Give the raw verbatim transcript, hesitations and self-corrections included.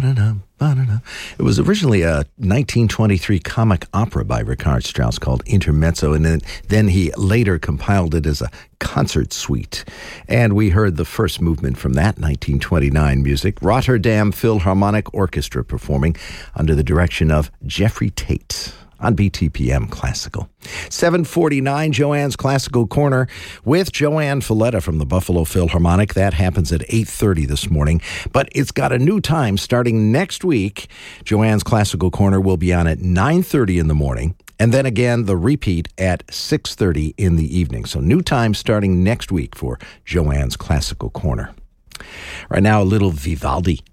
ba-da-da, ba-da-da. It was originally a nineteen twenty-three comic opera by Richard Strauss called Intermezzo, and then, then he later compiled it as a concert suite. And we heard the first movement from that, nineteen twenty-nine music, Rotterdam Philharmonic Orchestra performing under the direction of Jeffrey Tate on B T P M Classical. seven forty-nine, Joanne's Classical Corner with Joanne Falletta from the Buffalo Philharmonic. That happens at eight thirty this morning, but it's got a new time starting next week. Joanne's Classical Corner will be on at nine thirty in the morning, and then again the repeat at six thirty in the evening. So new time starting next week for Joanne's Classical Corner. Right now, a little Vivaldi.